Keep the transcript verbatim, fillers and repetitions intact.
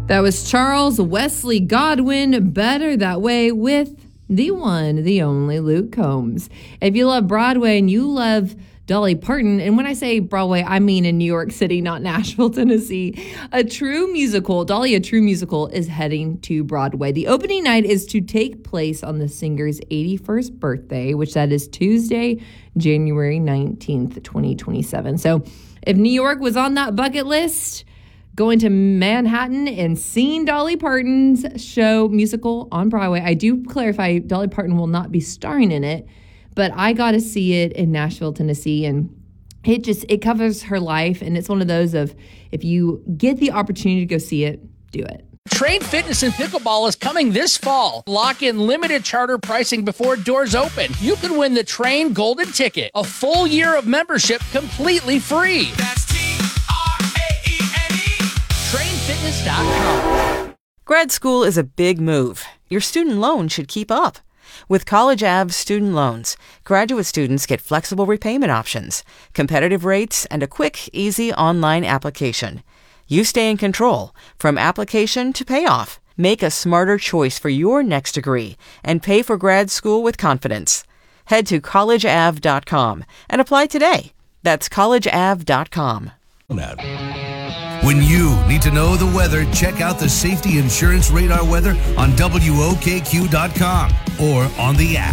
That was Charles Wesley Godwin, Better That Way, with the one, the only Luke Combs. If you love Broadway and you love Dolly Parton, and when I say Broadway, I mean in New York City, not Nashville, Tennessee, a true musical, Dolly, a true musical, is heading to Broadway. The opening night is to take place on the singer's eighty-first birthday, which that is Tuesday, January nineteenth, twenty twenty-seven. So if New York was on that bucket list, going to Manhattan and seeing Dolly Parton's show musical on Broadway. I do clarify, Dolly Parton will not be starring in it, but I got to see it in Nashville, Tennessee, and it just, it covers her life, and it's one of those of, if you get the opportunity to go see it, do it. Train Fitness and Pickleball is coming this fall. Lock in limited charter pricing before doors open. You can win the Train Golden Ticket, a full year of membership completely free. That's T R A E N E. train fitness dot com. Grad school is a big move. Your student loan should keep up. With College Ave student loans, graduate students get flexible repayment options, competitive rates, and a quick, easy online application. You stay in control from application to payoff. Make a smarter choice for your next degree and pay for grad school with confidence. Head to college ave dot com and apply today. That's college ave dot com. When you need to know the weather, check out the Safety Insurance Radar weather on W O K Q dot com or on the app.